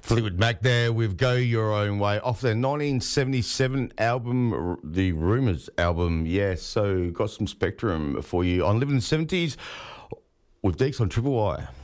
Fleetwood Mac there with Go Your Own Way off their 1977 album, the Rumours album. Yeah, so got some Spectrum for you on Living in the 70s with Deeks on Triple Y.